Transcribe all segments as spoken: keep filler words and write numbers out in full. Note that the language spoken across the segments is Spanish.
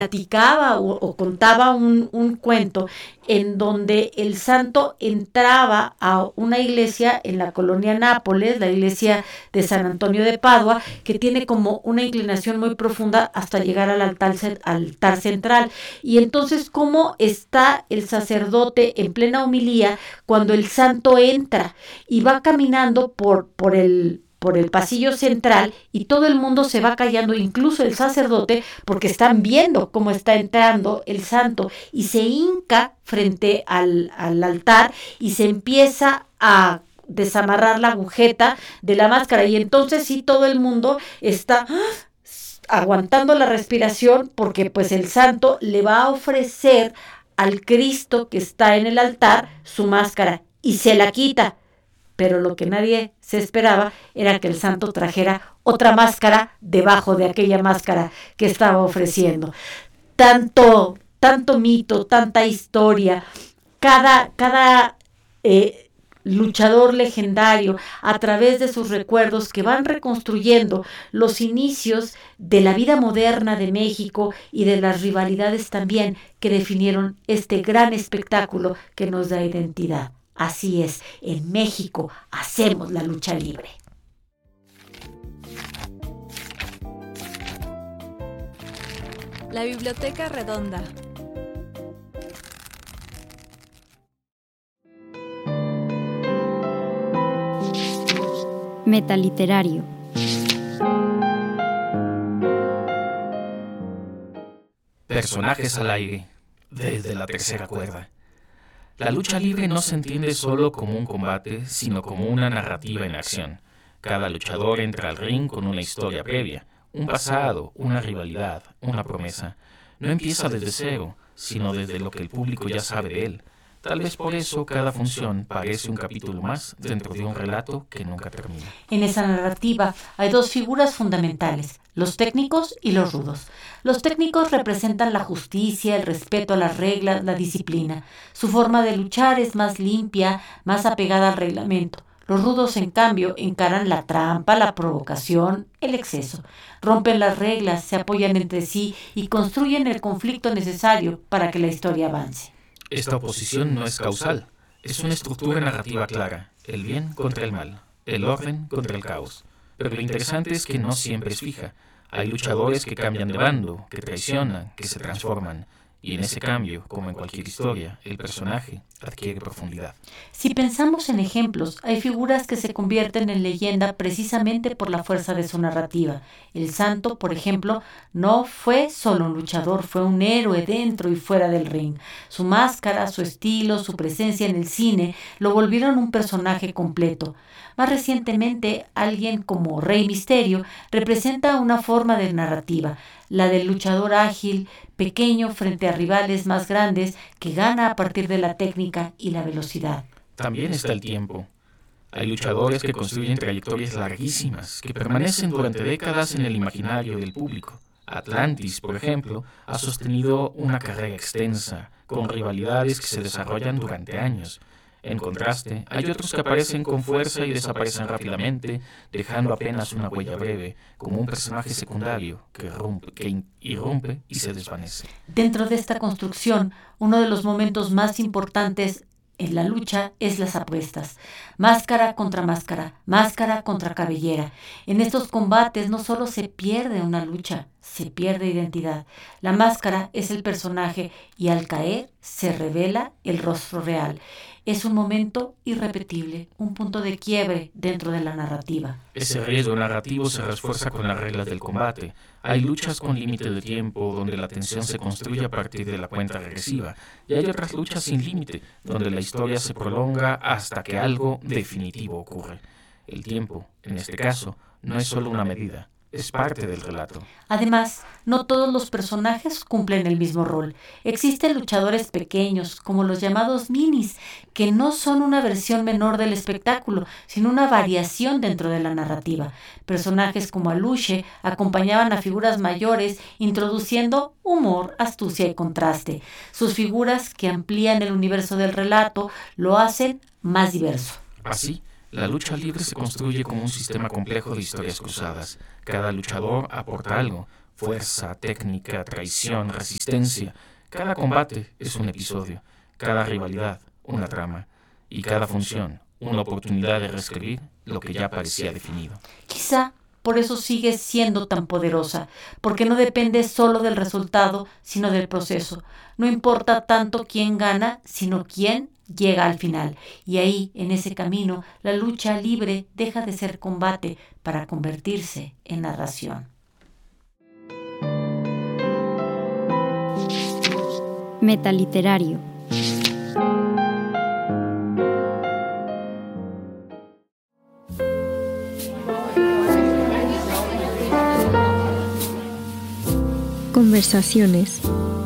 platicaba o, o contaba un, un cuento en donde el santo entraba a una iglesia en la colonia Nápoles, la iglesia de San Antonio de Padua, que tiene como una inclinación muy profunda hasta llegar al altar, al altar central. Y entonces, ¿cómo está el sacerdote en plena homilía cuando el santo entra y va caminando por, por el... por el pasillo central y todo el mundo se va callando, incluso el sacerdote, porque están viendo cómo está entrando el santo y se hinca frente al, al altar y se empieza a desamarrar la agujeta de la máscara y entonces sí todo el mundo está aguantando la respiración porque pues el santo le va a ofrecer al Cristo que está en el altar su máscara y se la quita. Pero lo que nadie se esperaba era que el santo trajera otra máscara debajo de aquella máscara que estaba ofreciendo. Tanto, tanto mito, tanta historia, cada, cada eh, luchador legendario a través de sus recuerdos que van reconstruyendo los inicios de la vida moderna de México y de las rivalidades también que definieron este gran espectáculo que nos da identidad. Así es, en México hacemos la lucha libre. La Biblioteca Redonda. Metaliterario. Personajes al aire, desde la tercera cuerda. La lucha libre no se entiende solo como un combate, sino como una narrativa en acción. Cada luchador entra al ring con una historia previa, un pasado, una rivalidad, una promesa. No empieza desde cero, sino desde lo que el público ya sabe de él. Tal vez por eso cada función parece un capítulo más dentro de un relato que nunca termina. En esa narrativa hay dos figuras fundamentales, los técnicos y los rudos. Los técnicos representan la justicia, el respeto a las reglas, la disciplina. Su forma de luchar es más limpia, más apegada al reglamento. Los rudos, en cambio, encaran la trampa, la provocación, el exceso. Rompen las reglas, se apoyan entre sí y construyen el conflicto necesario para que la historia avance. Esta oposición no es causal, es una estructura narrativa clara, el bien contra el mal, el orden contra el caos. Pero lo interesante es que no siempre es fija. Hay luchadores que cambian de bando, que traicionan, que se transforman. Y en ese cambio, como en cualquier historia, el personaje adquiere profundidad. Si pensamos en ejemplos, hay figuras que se convierten en leyenda precisamente por la fuerza de su narrativa. El santo, por ejemplo, no fue solo un luchador, fue un héroe dentro y fuera del ring. Su máscara, su estilo, su presencia en el cine lo volvieron un personaje completo. Más recientemente, alguien como Rey Misterio representa una forma de narrativa, la del luchador ágil, pequeño frente a rivales más grandes que gana a partir de la técnica y la velocidad. También está el tiempo. Hay luchadores que construyen trayectorias larguísimas, que permanecen durante décadas en el imaginario del público. Atlantis, por ejemplo, ha sostenido una carrera extensa, con rivalidades que se desarrollan durante años. En contraste, hay otros que aparecen con fuerza y desaparecen rápidamente, dejando apenas una huella breve, como un personaje secundario que, rompe, que irrumpe y se desvanece. Dentro de esta construcción, uno de los momentos más importantes en la lucha es las apuestas. Máscara contra máscara, máscara contra cabellera. En estos combates no solo se pierde una lucha, se pierde identidad. La máscara es el personaje y al caer se revela el rostro real. Es un momento irrepetible, un punto de quiebre dentro de la narrativa. Ese riesgo narrativo se refuerza con las reglas del combate. Hay luchas con límite de tiempo, donde la tensión se construye a partir de la cuenta regresiva, y hay otras luchas sin límite, donde la historia se prolonga hasta que algo definitivo ocurre. El tiempo, en este caso, no es solo una medida, es parte del relato. Además, no todos los personajes cumplen el mismo rol. Existen luchadores pequeños, como los llamados minis, que no son una versión menor del espectáculo, sino una variación dentro de la narrativa. Personajes como Aluche acompañaban a figuras mayores, introduciendo humor, astucia y contraste. Sus figuras, que amplían el universo del relato, lo hacen más diverso. Así, la lucha libre se construye como un sistema complejo de historias cruzadas. Cada luchador aporta algo, fuerza, técnica, traición, resistencia. Cada combate es un episodio, cada rivalidad una trama y cada función una oportunidad de reescribir lo que ya parecía definido. Quizá por eso sigue siendo tan poderosa, porque no depende solo del resultado, sino del proceso. No importa tanto quién gana, sino quién llega al final. Y ahí, en ese camino, la lucha libre deja de ser combate para convertirse en narración. Metaliterario. Conversaciones.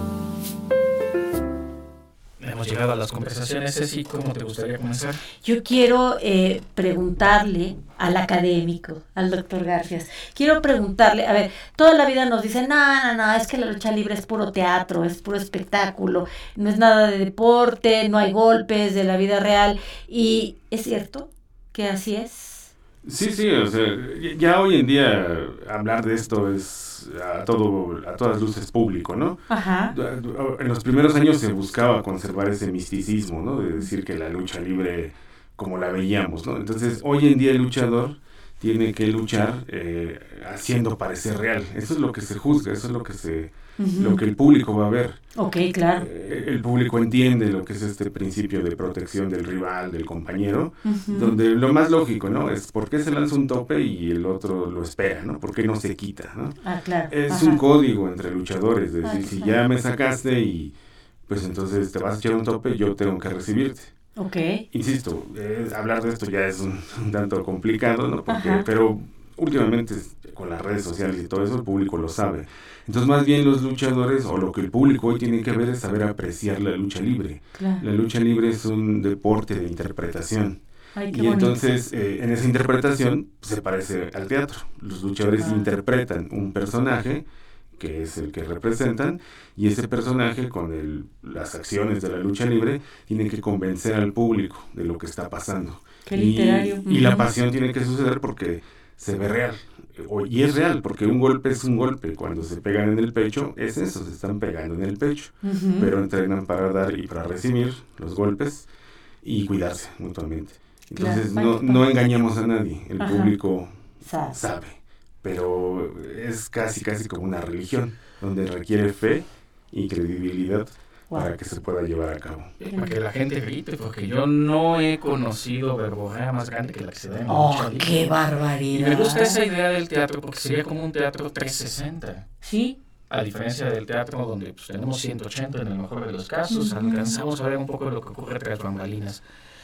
Hemos llegado a las conversaciones, Ceci, ¿cómo te gustaría comenzar? Yo quiero eh, preguntarle al académico, al doctor Garfias, quiero preguntarle, a ver, toda la vida nos dicen, no, no, no, es que la lucha libre es puro teatro, es puro espectáculo, no es nada de deporte, no hay golpes de la vida real, y ¿es cierto que así es? Sí, sí, o sea, ya hoy en día hablar de esto es a todo a todas luces público, ¿no? Ajá. En los primeros años se buscaba conservar ese misticismo, ¿no? De decir que la lucha libre como la veíamos, ¿no? Entonces, hoy en día el luchador tiene que luchar eh, haciendo parecer real. Eso es lo que se juzga, eso es lo que se uh-huh. lo que el público va a ver. Ok, claro. Eh, el público entiende lo que es este principio de protección del rival, del compañero, uh-huh. donde lo más lógico, ¿no? Es por qué se lanza un tope y el otro lo espera, ¿no? ¿Por qué no se quita, ¿no? Ah, claro. Es Ajá. un código entre luchadores, es decir, ah, si claro. ya me sacaste y pues entonces te vas a echar un tope, yo tengo que recibirte. Ok. Insisto, eh, hablar de esto ya es un, un tanto complicado, ¿no? Porque, pero últimamente con las redes sociales y todo eso el público lo sabe. Entonces más bien los luchadores o lo que el público hoy tiene que ver es saber apreciar la lucha libre. Claro. La lucha libre es un deporte de interpretación. Ay, qué y bonito. entonces eh, en esa interpretación se parece al teatro. Los luchadores ah. interpretan un personaje que es el que representan, y ese personaje con el, las acciones de la lucha libre tiene que convencer al público de lo que está pasando. Qué literario. Y, y la pasión tiene que suceder porque se ve real, o, y es real, porque un golpe es un golpe. Cuando se pegan en el pecho, es eso, se están pegando en el pecho, uh-huh. pero entrenan para dar y para recibir los golpes y cuidarse mutuamente. Entonces claro, no, no engañamos a nadie, el Ajá. público sabe. sabe. Pero es casi, casi como una religión, donde requiere fe y credibilidad wow. para que se pueda llevar a cabo. Para que la gente grite, porque yo no he conocido verborrea más grande que la que se da en la ¡Oh, lucha libre. qué barbaridad! Y me gusta esa idea del teatro, porque sería como un teatro trescientos sesenta. ¿Sí? A diferencia del teatro donde pues, tenemos ciento ochenta en el mejor de los casos, uh-huh. alcanzamos a ver un poco de lo que ocurre tras bambalinas.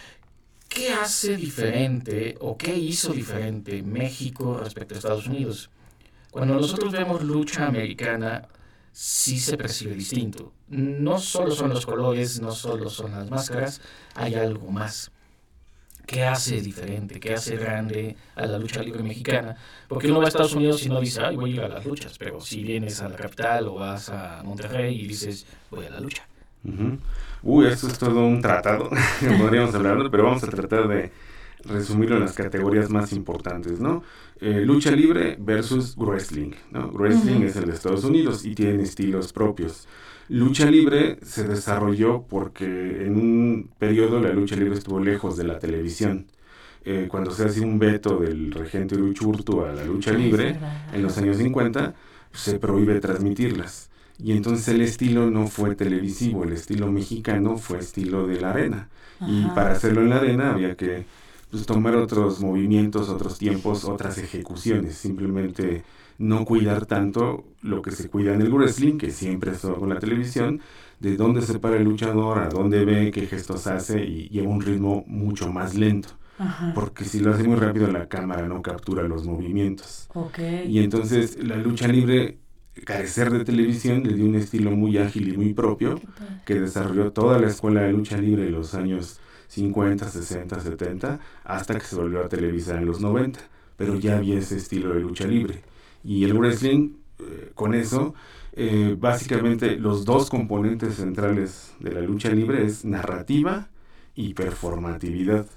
¿Qué hace diferente o qué hizo diferente México respecto a Estados Unidos? Cuando nosotros vemos lucha americana, sí se percibe distinto. No solo son los colores, no solo son las máscaras, hay algo más. ¿Qué hace diferente? ¿Qué hace grande a la lucha libre mexicana? Porque uno va a Estados Unidos y no dice, ay, voy a ir a las luchas, pero si vienes a la capital o vas a Monterrey y dices, voy a la lucha. Uh-huh. Uy, esto es todo un tratado, podríamos hablarlo, pero vamos a tratar de resumirlo en las categorías más importantes, ¿no? Eh, lucha libre versus wrestling, ¿no? Wrestling uh-huh. es el de Estados Unidos y tienen estilos propios. Lucha libre se desarrolló porque en un periodo la lucha libre estuvo lejos de la televisión. Eh, cuando se hace un veto del regente Uruchurtu a la lucha libre, en los años cincuenta, se prohíbe transmitirlas. Y entonces el estilo no fue televisivo, el estilo mexicano fue estilo de la arena. Ajá. Y para hacerlo en la arena había que pues, tomar otros movimientos, otros tiempos, otras ejecuciones. Simplemente no cuidar tanto lo que se cuida en el wrestling, que siempre es con la televisión, de dónde se para el luchador, a dónde ve, qué gestos hace, y lleva un ritmo mucho más lento. Ajá. Porque si lo hace muy rápido la cámara no captura los movimientos. Okay. Y entonces la lucha libre, carecer de televisión, le dio un estilo muy ágil y muy propio que desarrolló toda la escuela de lucha libre en los años cincuenta, sesenta, setenta, hasta que se volvió a televisar en los noventa, pero ya había ese estilo de lucha libre. Y el wrestling, eh, con eso, eh, básicamente los dos componentes centrales de la lucha libre es narrativa y performatividad.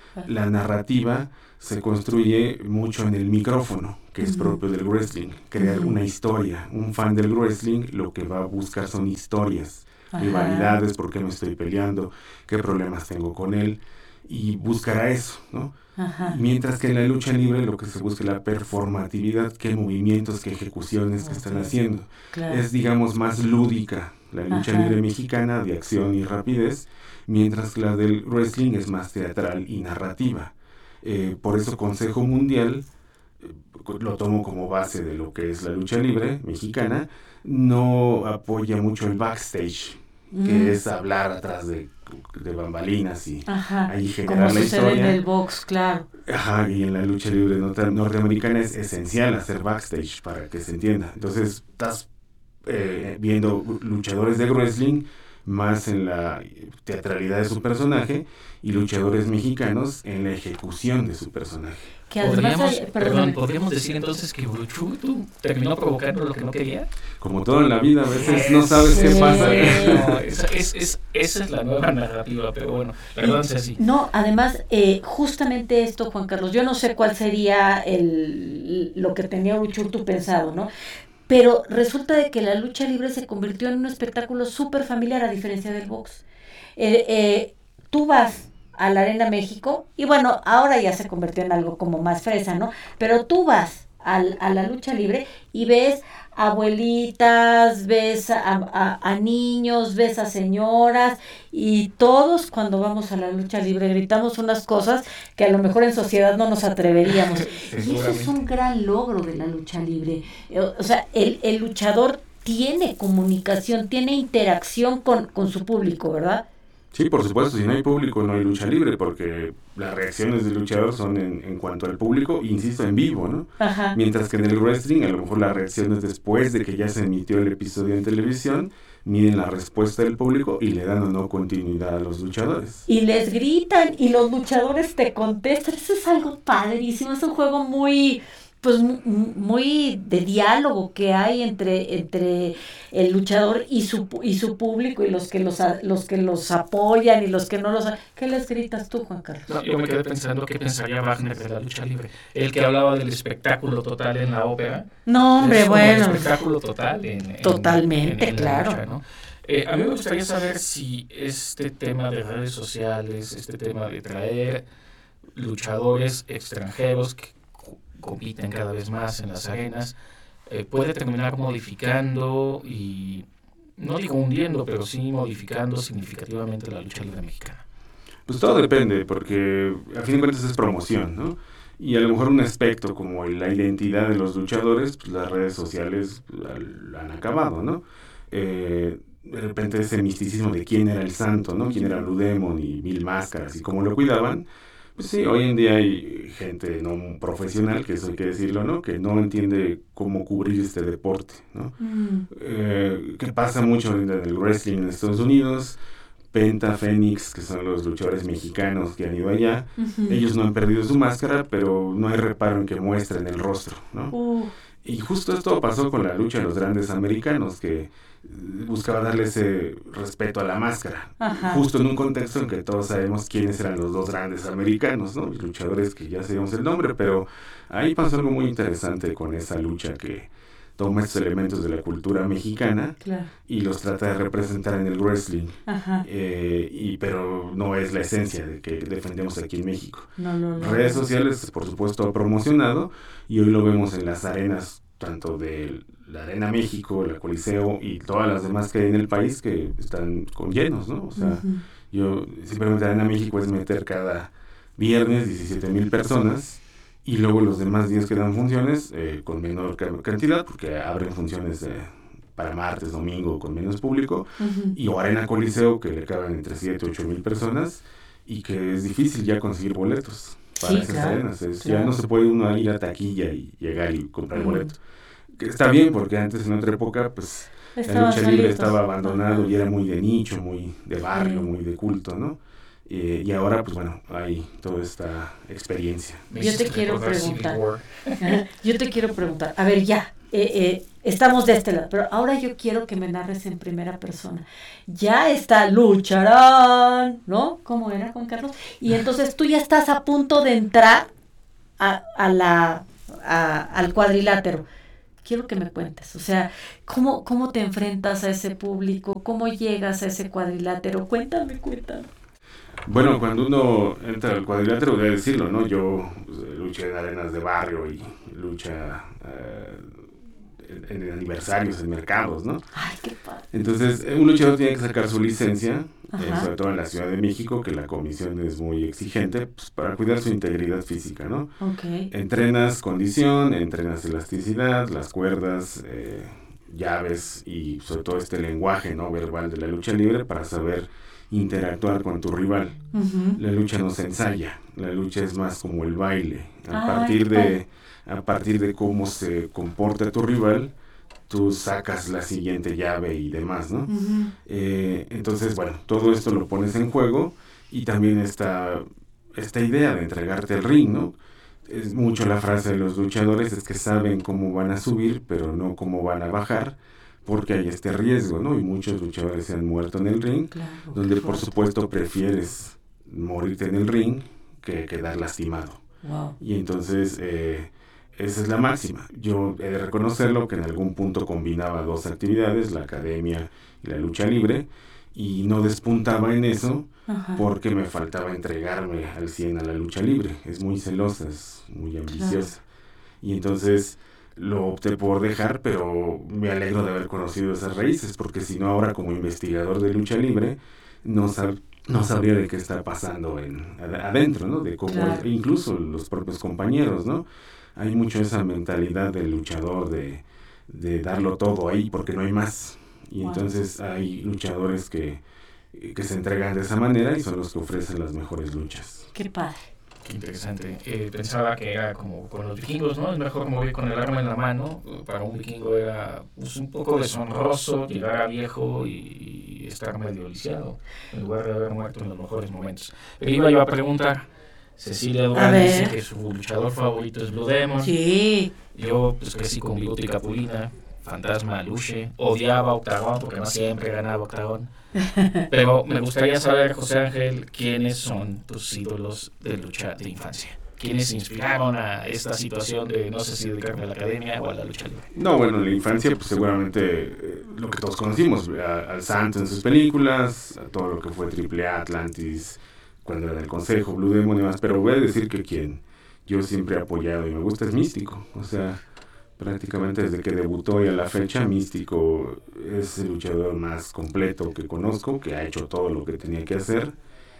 La narrativa se construye mucho en el micrófono, que es propio del wrestling, crear una historia. Un fan del wrestling lo que va a buscar son historias, Ajá. rivalidades, por qué me estoy peleando, qué problemas tengo con él, y buscará eso, ¿no? Ajá. Mientras que en la lucha libre lo que se busca es la performatividad, qué movimientos, qué ejecuciones que están haciendo. Claro. Es, digamos, más lúdica la lucha Ajá. libre mexicana, de acción y rapidez, mientras que la del wrestling es más teatral y narrativa. Eh, por eso Consejo Mundial, eh, lo tomo como base de lo que es la lucha libre mexicana, no apoya mucho el backstage, mm. que es hablar atrás de, de bambalinas y Ajá. ahí generar como la historia. en el box, claro. Ajá, y en la lucha libre norte- norteamericana es esencial hacer backstage para que se entienda. Entonces estás eh, viendo luchadores de wrestling más en la teatralidad de su personaje y luchadores mexicanos en la ejecución de su personaje. Que ¿Podríamos, hay, perdón, ¿Podríamos decir entonces que Bruchutu terminó provocando lo que no quería? Como todo en la vida, a veces no sabes sí. qué pasa. No, esa, es, es, esa es la nueva narrativa, pero bueno, perdón si así. No, además, eh, justamente esto, Juan Carlos, yo no sé cuál sería el, lo que tenía Bruchutu pensado, ¿no? Pero resulta de que la lucha libre se convirtió en un espectáculo súper familiar a diferencia del box. Eh, eh, tú vas a la Arena México y bueno, ahora ya se convirtió en algo como más fresa, ¿no? Pero tú vas a, a la lucha libre y ves abuelitas, ves a, a, a niños, ves a señoras y todos cuando vamos a la lucha libre gritamos unas cosas que a lo mejor en sociedad no nos atreveríamos. Y eso es un gran logro de la lucha libre. O sea, el, el luchador tiene comunicación, tiene interacción con, con su público, ¿verdad? Sí, por supuesto, si no hay público no hay lucha libre, porque las reacciones del luchador son en, en cuanto al público, insisto, en vivo, ¿no? Ajá. Mientras que en el wrestling a lo mejor la reacción es después de que ya se emitió el episodio en televisión, miden la respuesta del público y le dan o no continuidad a los luchadores. Y les gritan y los luchadores te contestan, eso es algo padrísimo, es un juego muy... pues muy de diálogo que hay entre entre el luchador y su y su público y los que los los que los apoyan y los que no los ¿qué les gritas tú, Juan Carlos? No, yo me quedé pensando qué pensaría Wagner de la lucha libre, el que hablaba del espectáculo total en la ópera. No, hombre, bueno, el espectáculo total en, en totalmente, en, en claro. Lucha, ¿no? Eh, a mí me gustaría saber si este tema de redes sociales, este tema de traer luchadores extranjeros que compiten cada vez más en las arenas, eh, puede terminar modificando y, no digo hundiendo, pero sí modificando significativamente la lucha libre mexicana. Pues todo depende, porque a fin de cuentas es promoción, ¿no? Y a lo mejor un aspecto como la identidad de los luchadores, pues las redes sociales la, la han acabado, ¿no? Eh, de repente ese misticismo de quién era el santo, ¿no? Quién era Blue Demon y Mil Máscaras y cómo lo cuidaban. Pues sí, hoy en día hay gente no profesional, que eso hay que decirlo, ¿no? Que no entiende cómo cubrir este deporte, ¿no? Mm. Eh, que pasa mucho en el wrestling en Estados Unidos. Penta, Fénix, que son los luchadores mexicanos que han ido allá, uh-huh. ellos no han perdido su máscara, pero no hay reparo en que muestren el rostro, ¿no? Uh. Y justo esto pasó con la lucha de los grandes americanos, que buscaba darle ese respeto a la máscara. Ajá. Justo en un contexto en que todos sabemos quiénes eran los dos grandes americanos, ¿no? Los luchadores que ya sabemos el nombre, pero ahí pasó algo muy interesante con esa lucha que toma estos elementos de la cultura mexicana, claro, y los trata de representar en el wrestling. Ajá. Eh, y, pero no es la esencia de que defendemos aquí en México. No, no, no. Redes sociales, por supuesto, ha promocionado, y hoy lo vemos en las arenas, tanto de la Arena México, la Coliseo y todas las demás que hay en el país, que están con llenos, ¿no? O sea, uh-huh. yo simplemente Arena México es meter cada viernes diecisiete mil personas, y luego los demás días que dan funciones eh, con menor cantidad, porque abren funciones eh, para martes, domingo, con menos público, uh-huh. y o Arena Coliseo, que le caben entre siete y ocho mil personas, y que es difícil ya conseguir boletos para sí, esas claro, arenas. Es, claro. Ya no se puede uno ir a taquilla y llegar y comprar uh-huh. boletos. Que está bien, porque antes en otra época, pues, estaba la lucha libre solitos. Estaba abandonado uh-huh. y era muy de nicho, muy de barrio, uh-huh. muy de culto, ¿no? Eh, y ahora, pues bueno, hay toda esta experiencia. Yo te quiero preguntar, yo te quiero preguntar, a ver, ya, eh, eh, estamos de este lado, pero ahora yo quiero que me narres en primera persona. Ya está, lucharán, ¿no? ¿Cómo era, Juan Carlos? Y entonces tú ya estás a punto de entrar a, a la, a, al cuadrilátero. Quiero que me cuentes, o sea, ¿cómo, cómo te enfrentas a ese público? ¿Cómo llegas a ese cuadrilátero? Cuéntame, cuéntame. Bueno, cuando uno entra al cuadrilátero, voy a decirlo, ¿no? Yo pues, luché en arenas de barrio y lucha eh, en, en aniversarios, en mercados, ¿no? Ay, qué padre. Entonces, un luchador tiene que sacar su licencia, eh, sobre todo en la Ciudad de México, que la comisión es muy exigente, pues, para cuidar su integridad física, ¿no? Okay. Entrenas condición, entrenas elasticidad, las cuerdas, eh, llaves y sobre todo este lenguaje no verbal de la lucha libre para saber interactuar con tu rival. Uh-huh. La lucha no se ensaya, la lucha es más como el baile. A Ay, partir de a partir de cómo se comporta tu rival, tú sacas la siguiente llave y demás, ¿no? Uh-huh. Eh, entonces, bueno, todo esto lo pones en juego y también esta, esta idea de entregarte al ring, ¿no? Es mucho la frase de los luchadores, es que saben cómo van a subir, pero no cómo van a bajar, porque hay este riesgo, ¿no? Y muchos luchadores se han muerto en el ring, claro, donde por supuesto prefieres morirte en el ring que quedar lastimado. Wow. Y entonces, eh, esa es la máxima. Yo he de reconocerlo que en algún punto combinaba dos actividades, la academia y la lucha libre, y no despuntaba en eso. Ajá. Porque me faltaba entregarme al cien a la lucha libre. Es muy celosa, es muy ambiciosa. Claro. Y entonces lo opté por dejar, pero me alegro de haber conocido esas raíces, porque si no ahora como investigador de lucha libre no, sab- no sabría de qué está pasando en, adentro, ¿no? De cómo claro. es, incluso los propios compañeros, ¿no? Hay mucho esa mentalidad del luchador de, de darlo todo ahí porque no hay más. Y wow. entonces hay luchadores que, que se entregan de esa manera y son los que ofrecen las mejores luchas. Qué padre. Qué interesante. Eh, pensaba que era como con los vikingos, ¿no? Es mejor morir con el arma en la mano. Para un vikingo era pues, un poco deshonroso llegar a viejo y, y estar medio lisiado, en lugar de haber muerto en los mejores momentos. Pero iba yo a preguntar, Cecilia Durán dice que su luchador favorito es Blue Demon. Sí. Yo pues crecí con Bigote y Capulina, Fantasma, Luche, odiaba Octagón porque no siempre ganaba Octagón. Pero me gustaría saber, José Ángel, quiénes son tus ídolos de lucha de infancia. ¿Quiénes inspiraron a esta situación de, no sé si dedicarme a la academia o a la lucha libre? No, bueno, en la infancia, pues seguramente eh, lo que todos conocimos, a, al Santo en sus películas, a todo lo que fue Triple A, Atlantis, cuando era del Consejo, Blue Demon y demás. Pero voy a decir que quien yo siempre he apoyado y me gusta es Místico. O sea, prácticamente desde que debutó y a la fecha, Místico es el luchador más completo que conozco, que ha hecho todo lo que tenía que hacer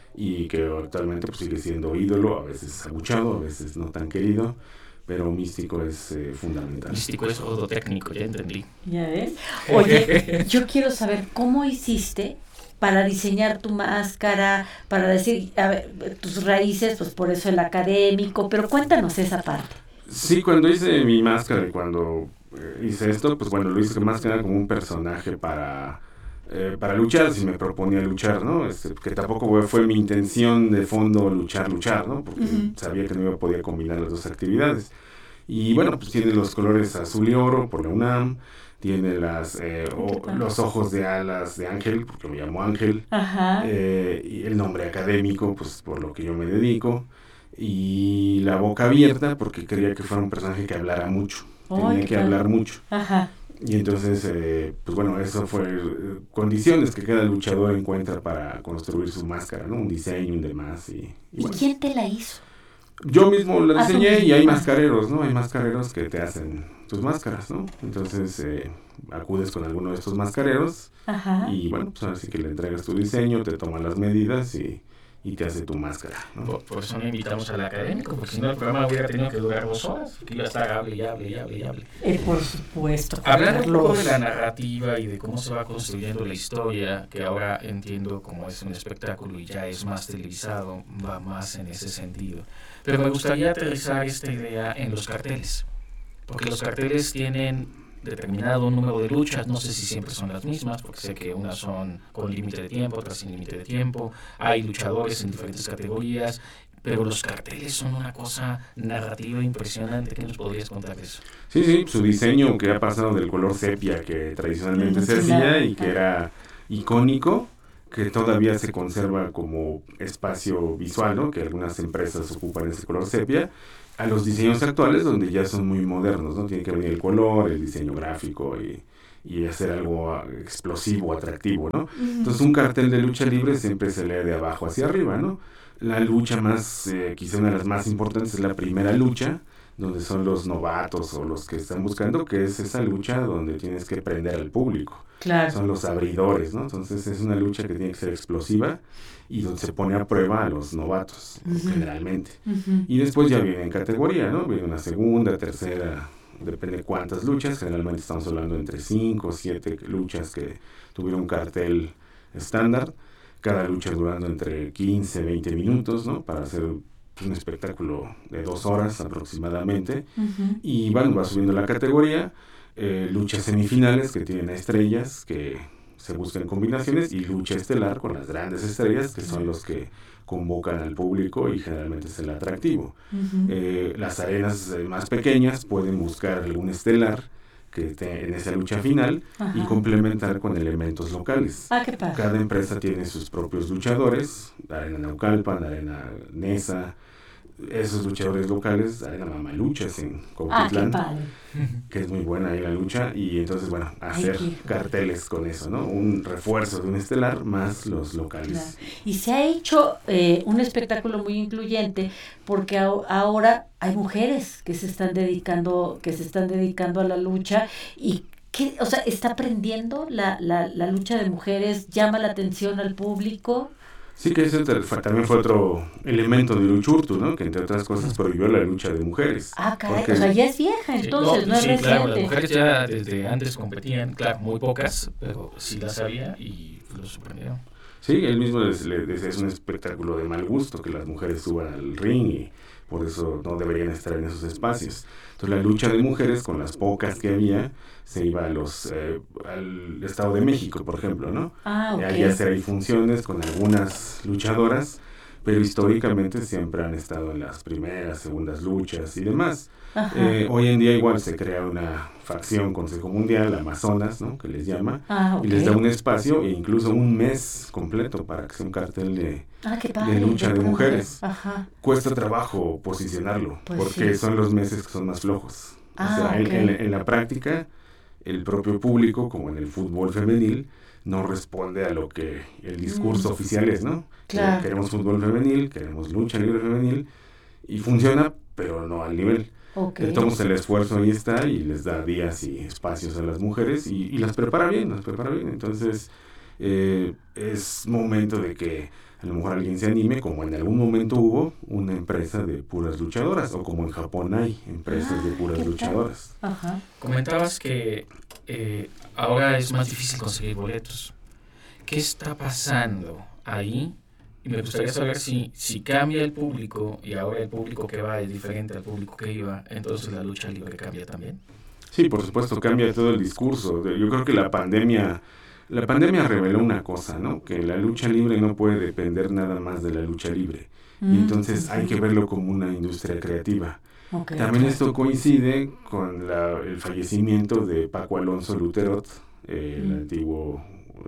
y que actualmente pues, sigue siendo ídolo, a veces abuchado, a veces no tan querido, pero Místico es eh, fundamental. Místico es técnico, ya entendí. ¿Ya ves? Oye, yo quiero saber cómo hiciste para diseñar tu máscara, para decir, a ver, tus raíces, pues por eso el académico, pero cuéntanos esa parte. Sí, cuando hice mi máscara y cuando eh, hice esto, pues bueno, lo hice más que nada como un personaje para, eh, para luchar, si me proponía luchar, ¿no? Este, que tampoco fue mi intención de fondo luchar, luchar, ¿no? Porque uh-huh. sabía que no iba a poder combinar las dos actividades. Y bueno, pues tiene los colores azul y oro por la UNAM, tiene las eh, o, los ojos de alas de Ángel, porque me llamo Ángel, Ajá. Eh, y el nombre académico, pues por lo que yo me dedico. Y la boca abierta porque quería que fuera un personaje que hablara mucho, oh, tenía que padre. hablar mucho. Ajá. Y entonces, eh, pues bueno, eso fue eh, condiciones que cada luchador encuentra para construir su máscara, ¿no? Un diseño y demás. ¿Y, y, bueno. ¿Y quién te la hizo? Yo mismo la diseñé y hay mascareros, ¿no? Hay mascareros que te hacen tus máscaras, ¿no? Entonces eh, acudes con alguno de estos mascareros. Ajá. Y bueno, pues ahora sí que le entregas tu diseño, te toman las medidas y... y te hace tu máscara, ¿no? Por, por eso no invitamos al académico, porque si no el programa hubiera tenido que durar dos horas, que iba a estar hable y hable y hable y hable. Eh, por supuesto. Hablando un poco de la narrativa y de cómo se va construyendo la historia, que ahora entiendo como es un espectáculo y ya es más televisado, va más en ese sentido. Pero me gustaría aterrizar esta idea en los carteles, porque los carteles tienen determinado número de luchas, no sé si siempre son las mismas, porque sé que unas son con límite de tiempo, otras sin límite de tiempo, hay luchadores en diferentes categorías, pero los carteles son una cosa narrativa impresionante. ¿Qué nos podrías contar de eso? Sí, sí, su diseño que ha pasado del color sepia que tradicionalmente se hacía y que era icónico, que todavía se conserva como espacio visual, ¿no? Que algunas empresas ocupan ese color sepia, a los diseños actuales donde ya son muy modernos, ¿no? Tiene que venir el color, el diseño gráfico y, y hacer algo explosivo, atractivo, ¿no? Entonces un cartel de lucha libre siempre se lee de abajo hacia arriba, ¿no? La lucha más, eh, quizá una de las más importantes es la primera lucha, donde son los novatos o los que están buscando, que es esa lucha donde tienes que prender al público. Claro. Son los abridores, ¿no? Entonces es una lucha que tiene que ser explosiva y donde se pone a prueba a los novatos, uh-huh. generalmente. Uh-huh. Y después ya viene en categoría, ¿no? Viene una segunda, tercera, depende de cuántas luchas. Generalmente estamos hablando entre cinco o siete luchas que tuvieron un cartel estándar. Cada lucha durando entre quince, veinte minutos, ¿no? Para hacer un espectáculo de dos horas aproximadamente. Uh-huh. Y bueno, va subiendo la categoría. Eh, luchas semifinales que tienen estrellas que se buscan combinaciones y lucha estelar con las grandes estrellas que son los que convocan al público y generalmente es el atractivo. Uh-huh. Eh, las arenas eh, más pequeñas pueden buscar algún estelar que esté en esa lucha final. Ajá. Y complementar con elementos locales. Ah, qué padre. Cada empresa tiene sus propios luchadores, Arena Naucalpan, Arena Nesa. Esos luchadores locales, Arena Mamaluchas en Cuautitlán, ah, que es muy buena ahí la lucha, y entonces, bueno, hacer Ay, carteles con eso, ¿no? Un refuerzo de un estelar más los locales. Claro. Y se ha hecho eh, un espectáculo muy incluyente porque a- ahora hay mujeres que se están dedicando, que se están dedicando a la lucha y que, o sea, está aprendiendo la, la, la lucha de mujeres, llama la atención al público. Sí, que ese también fue otro elemento de Luchurtu, ¿no? Que entre otras cosas prohibió la lucha de mujeres. Ah, caray, porque... o sea, ya es vieja entonces, sí, no, no es sí, reciente. Claro, las mujeres ya desde antes competían, claro, muy pocas, pero sí las había y los sorprendieron. Sí, él mismo les, les, es un espectáculo de mal gusto que las mujeres suban al ring y por eso no deberían estar en esos espacios. Entonces la lucha de mujeres, con las pocas que había, se iba a los eh, al Estado de México, por ejemplo, ¿no? Ah, okay. Allá se hay funciones con algunas luchadoras, pero históricamente siempre han estado en las primeras, segundas luchas y demás. Eh, hoy en día igual se crea una facción Consejo Mundial, Amazonas, ¿no? Que les llama, ah, okay. y les da un espacio e incluso un mes completo para que sea un cartel de, ah, qué padre, de lucha de, de mujeres. Ajá. Cuesta trabajo posicionarlo, pues porque sí. son los meses que son más flojos. Ah, o sea, okay. en, en, en la práctica, el propio público, como en el fútbol femenil, no responde a lo que el discurso mm. oficial es, ¿no? Claro. Queremos fútbol femenil, queremos lucha libre femenil, y funciona, pero no al nivel. Okay. Entonces el esfuerzo ahí está y les da días y espacios a las mujeres y, y las prepara bien, las prepara bien. Entonces eh, es momento de que a lo mejor alguien se anime, como en algún momento hubo una empresa de puras luchadoras, o como en Japón hay empresas ah, de puras luchadoras. Ajá. Comentabas que eh, ahora es más difícil conseguir boletos. ¿Qué está pasando ahí? Y me gustaría saber si, si cambia el público y ahora el público que va es diferente al público que iba, entonces la lucha libre cambia también. Sí, por supuesto, cambia todo el discurso. Yo creo que la pandemia, la pandemia reveló una cosa, ¿no? Que la lucha libre no puede depender nada más de la lucha libre. Mm, y entonces sí. hay que verlo como una industria creativa. Okay, También okay. esto coincide con la, el fallecimiento de Paco Alonso Luterot, eh, mm. el antiguo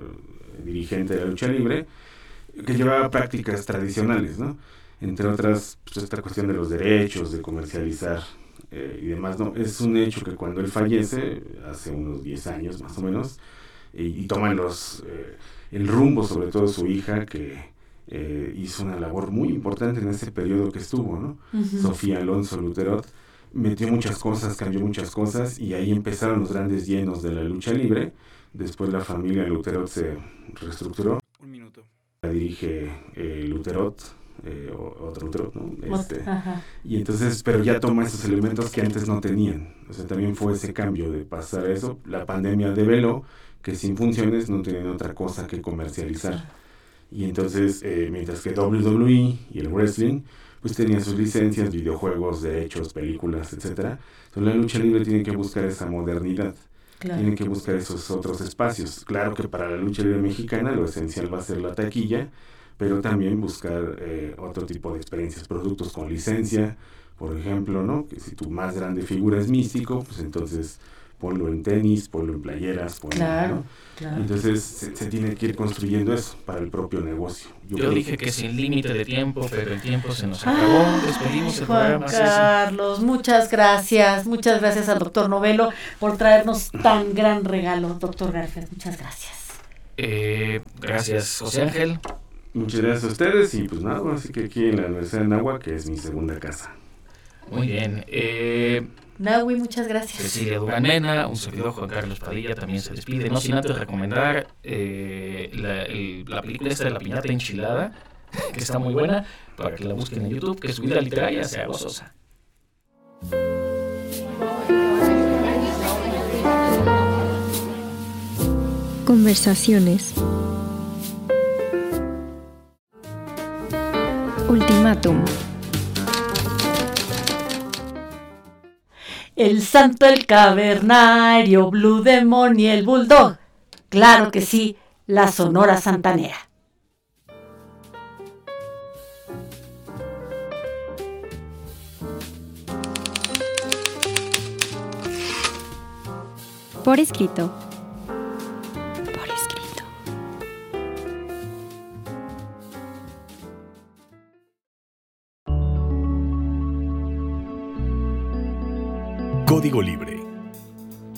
uh, dirigente de la lucha libre, que llevaba prácticas tradicionales, ¿no? Entre otras, pues, esta cuestión de los derechos, de comercializar eh, y demás, ¿no? Es un hecho que cuando él fallece, hace unos diez años más o menos, y, y toman los eh, el rumbo, sobre todo su hija, que eh, hizo una labor muy importante en ese periodo que estuvo, ¿no? Uh-huh. Sofía Alonso Luterot metió muchas cosas, cambió muchas cosas, y ahí empezaron los grandes llenos de la lucha libre. Después la familia Luterot se reestructuró. Un minuto. La dirige eh, Luterot, eh, otro Luterot, ¿no? Este, y entonces, pero ya toma esos elementos que antes no tenían. O sea, también fue ese cambio de pasar a eso. La pandemia develó que sin funciones no tenían otra cosa que comercializar. Y entonces, eh, mientras que doble u doble u E y el wrestling, pues tenían sus licencias, videojuegos, derechos, películas, etcétera. Entonces la lucha libre tiene que buscar esa modernidad. Claro. Tienen que buscar esos otros espacios. Claro que para la lucha libre mexicana lo esencial va a ser la taquilla, pero también buscar eh, otro tipo de experiencias, productos con licencia, por ejemplo, ¿no? Que si tu más grande figura es místico, pues entonces ponlo en tenis, ponlo en playeras, ponlo, Claro, ¿no? claro. Entonces se, se tiene que ir construyendo eso para el propio negocio. Yo, creo dije que sin límite de tiempo, pero el tiempo se nos acabó. Despedimos el Juan programa, Ceci. Carlos, muchas gracias, muchas gracias al doctor Novelo por traernos tan gran regalo, doctor Garfias, muchas gracias. Eh, gracias, José Ángel. Muchas gracias a ustedes y pues nada, así que aquí en la Universidad de Anáhuac, que es mi segunda casa. Muy bien. Eh, Nahui, muchas gracias. Cecilia Durán Mena, un servidor Juan Carlos Padilla también se despide, no sin antes recomendar eh, la, el, la película esta de La Piñata Enchilada, que está muy buena, para que la busquen en YouTube, que su vida literaria sea gozosa. Conversaciones. Ultimátum. El santo, el cavernario, Blue Demon y el Bulldog. Claro que sí, la Sonora Santanera. Por escrito. Por escrito. Código Libre